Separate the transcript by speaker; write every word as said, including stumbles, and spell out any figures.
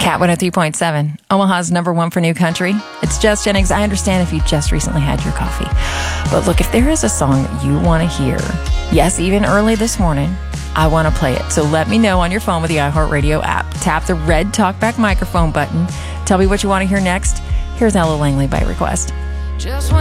Speaker 1: Cat one oh three point seven, Omaha's number one for new country. It's Jess Jennings. I understand if you just recently had your coffee. But look, if there is a song you want to hear, yes, even early this morning, I want to play it. So let me know on your phone with the iHeartRadio app. Tap the red talkback microphone button. Tell me what you want to hear next. Here's Ella Langley by request.
Speaker 2: Just